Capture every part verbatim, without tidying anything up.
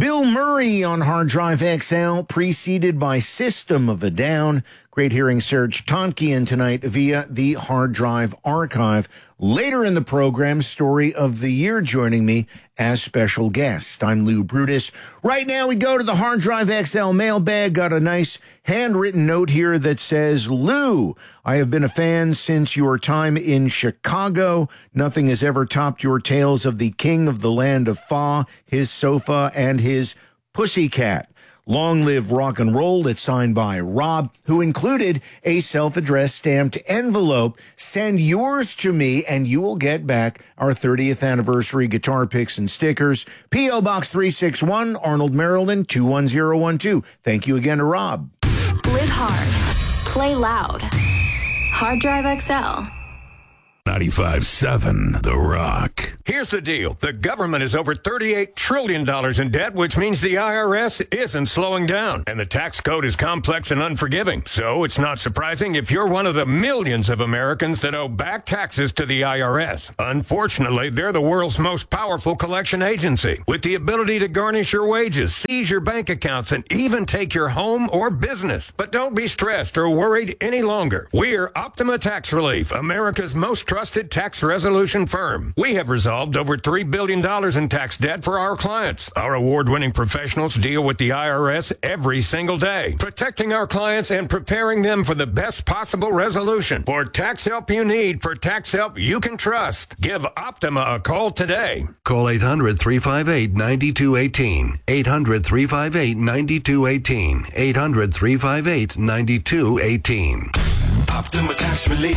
Bill Murray on Hard Drive X L, preceded by System of a Down. Great hearing Serge Tankian tonight via the Hard Drive Archive. Later in the program, Story of the Year joining me as special guest. I'm Lou Brutus. Right now we go to the Hard Drive X L mailbag. Got a nice handwritten note here that says, Lou, I have been a fan since your time in Chicago. Nothing has ever topped your tales of the king of the land of Fa, his sofa, and his pussycat. Long live rock and roll. It's signed by Rob, who included a self-addressed stamped envelope. Send yours to me, and you will get back our thirtieth anniversary guitar picks and stickers. P O. Box three six one, Arnold, Maryland, two one zero one two. Thank you again to Rob. Live hard. Play loud. Hard Drive X L. ninety-five point seven The Rock. Here's the deal. The government is over thirty-eight trillion dollars in debt, which means the I R S isn't slowing down. And the tax code is complex and unforgiving. So it's not surprising if you're one of the millions of Americans that owe back taxes to the I R S. Unfortunately, they're the world's most powerful collection agency, with the ability to garnish your wages, seize your bank accounts, and even take your home or business. But don't be stressed or worried any longer. We're Optima Tax Relief, America's most trusted tax resolution firm. We have resolved over three billion dollars in tax debt for our clients. Our award-winning professionals deal with the I R S every single day, protecting our clients and preparing them for the best possible resolution. For tax help you need, for tax help you can trust, give Optima a call today. Call eight hundred, three five eight, nine two one eight. eight hundred, three five eight, nine two one eight. eight hundred, three five eight, nine two one eight. Optima Tax Relief.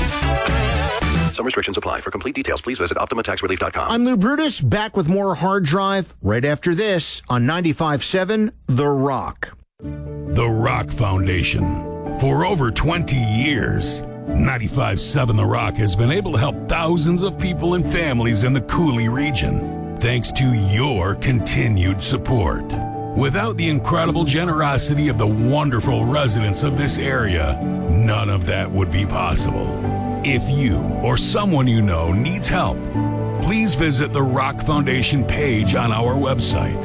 Some restrictions apply. For complete details, please visit Optima Tax Relief dot com. I'm Lou Brutus, back with more Hard Drive right after this on ninety-five point seven The Rock. The Rock Foundation. For over twenty years, ninety-five point seven The Rock has been able to help thousands of people and families in the Cooley region, thanks to your continued support. Without the incredible generosity of the wonderful residents of this area, none of that would be possible. If you or someone you know needs help, please visit the Rock Foundation page on our website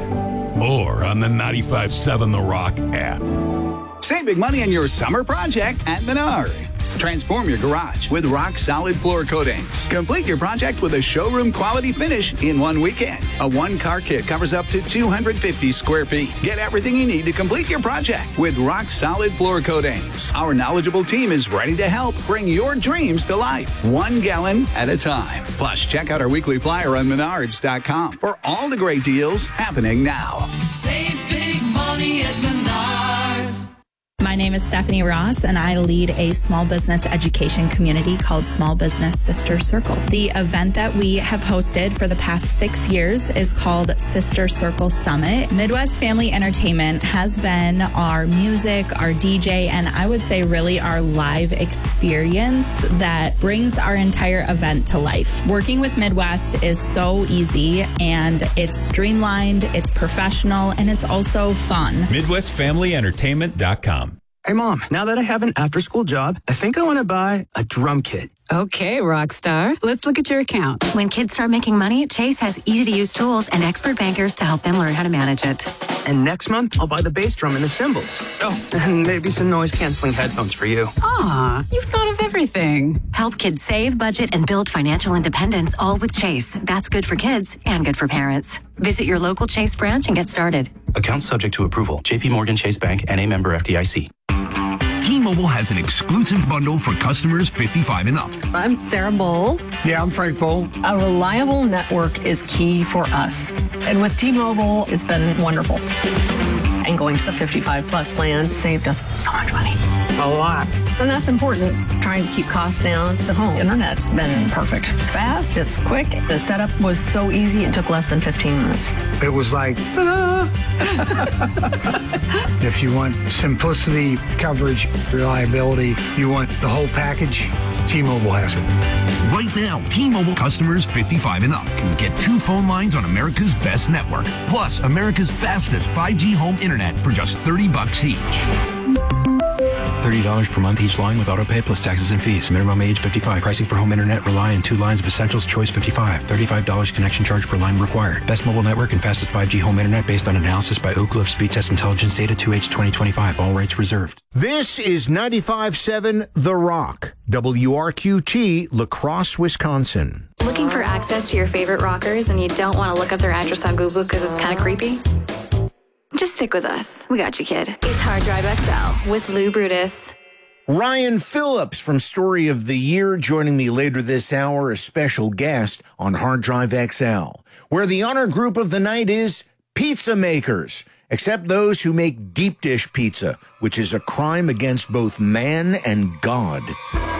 or on the ninety-five point seven The Rock app. Save big money on your summer project at Menards. Transform your garage with rock-solid floor coatings. Complete your project with a showroom-quality finish in one weekend. A one-car kit covers up to two hundred fifty square feet. Get everything you need to complete your project with rock-solid floor coatings. Our knowledgeable team is ready to help bring your dreams to life, one gallon at a time. Plus, check out our weekly flyer on menards dot com for all the great deals happening now. Save big money at Menards. My name is Stephanie Ross, and I lead a small business education community called Small Business Sister Circle. The event that we have hosted for the past six years is called Sister Circle Summit. Midwest Family Entertainment has been our music, our D J, and I would say really our live experience that brings our entire event to life. Working with Midwest is so easy, and it's streamlined, it's professional, and it's also fun. Midwest Family Entertainment dot com. Hey, Mom, now that I have an after-school job, I think I want to buy a drum kit. Okay, Rockstar. Let's look at your account. When kids start making money, Chase has easy-to-use tools and expert bankers to help them learn how to manage it. And next month, I'll buy the bass drum and the cymbals. Oh, and maybe some noise-canceling headphones for you. Aw, you've thought of everything. Help kids save, budget, and build financial independence, all with Chase. That's good for kids and good for parents. Visit your local Chase branch and get started. Account subject to approval. J P Morgan Chase Bank, N A member F D I C. T-Mobile has an exclusive bundle for customers fifty-five and up. I'm Sarah Bowl. Yeah, I'm Frank Bowl. A reliable network is key for us. And with T-Mobile, it's been wonderful. And going to the fifty-five plus plan saved us so much money. A lot. And that's important. Trying to keep costs down. The home internet's been perfect. It's fast, it's quick. The setup was so easy, it took less than fifteen minutes. It was like, ta-da! If you want simplicity, coverage, reliability, you want the whole package, T-Mobile has it. Right now, T-Mobile customers fifty-five and up can get two phone lines on America's best network, plus America's fastest five G home internet for just thirty bucks each. thirty dollars per month each line with autopay plus taxes and fees. Minimum age fifty-five. Pricing for home internet rely on two lines of Essentials Choice fifty-five. thirty-five dollars connection charge per line required. Best mobile network and fastest five G home internet based on analysis by Oak Cliff Speed Test Intelligence Data two H twenty twenty-five. All rates reserved. This is ninety-five point seven The Rock, W R Q T, La Crosse, Wisconsin. Looking for access to your favorite rockers and you don't want to look up their address on Google because it's kind of creepy? Just stick with us. We got you, kid. It's Hard Drive X L with Lou Brutus. Ryan Phillips from Story of the Year joining me later this hour, a special guest on Hard Drive X L, where the honor group of the night is pizza makers, except those who make deep dish pizza, which is a crime against both man and God.